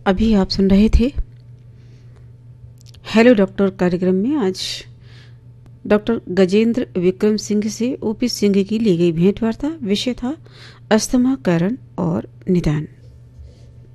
अभी आप सुन रहे थे हेलो डॉक्टर कार्यक्रम में आज डॉक्टर गजेंद्र विक्रम सिंह से ओपी सिंह की ली गई भेंट वार्ता। विषय था अस्थमा कारण और निदान।